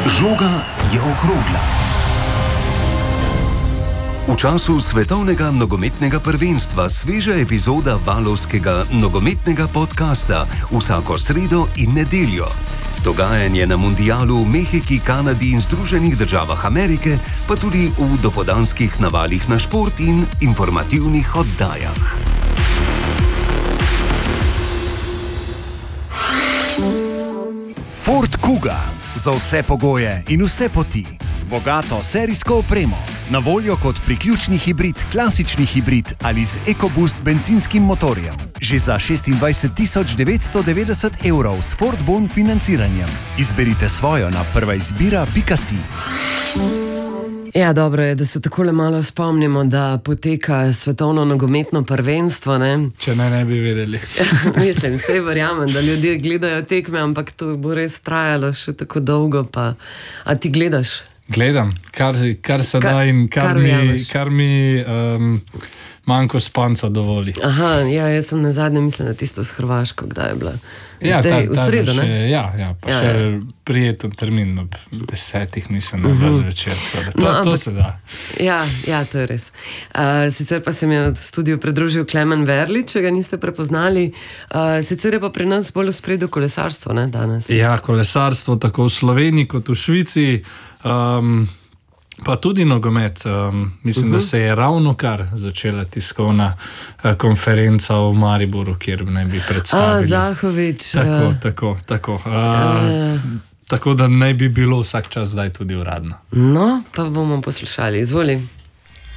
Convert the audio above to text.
Žoga je okrogla. V času svetovnega nogometnega prvenstva sveža epizoda valovskega nogometnega podcasta vsako sredo in nedeljo. Dogajanje na mundialu v Mehiki, Kanadi in Združenih državah Amerike, pa tudi v dopoldanskih navalih na šport in informativnih oddajah. Ford Kuga. Za vse pogoje in vse poti. Z bogato serijsko opremo. Na voljo kot priključni hibrid, klasični hibrid ali z EcoBoost bencinskim motorjem. Že za 26.990 € s Ford Bon financiranjem. Izberite svojo na prvaizbira.si. Ja, dobro je, da se takole malo spomnimo, da poteka svetovno nogometno prvenstvo, ne? Če ne bi vedeli. Mislim, vsej verjamem, da ljudje gledajo tekme, ampak to bo res trajalo še tako dolgo, pa... A ti gledaš? Gledam, kar se da in kar mi manjko spanca dovoli. Aha, ja, jaz sem nazadnje mislila, da tisto s Hrvaško, kdaj je bila? Ja, zdaj, v sredo, ne? Še prijeten termin ob 10, mislim, na zvečer. To se da. Ja, to je res. Sicer pa se mi je v studiu pridružil Klemen Verlič, če ga niste prepoznali. Sicer je pa pri nas bolj v spredju kolesarstvo, ne, danes? Ja, kolesarstvo tako v Sloveniji kot v Švici. Pa tudi nogomet. Mislim, da se je ravno kar začela tiskovna konferenca v Mariboru, kjer naj bi predstavili. Zahovič. Tako. Tako da naj bi bilo vsak čas zdaj tudi uradno. No, pa bomo poslušali. Izvoli.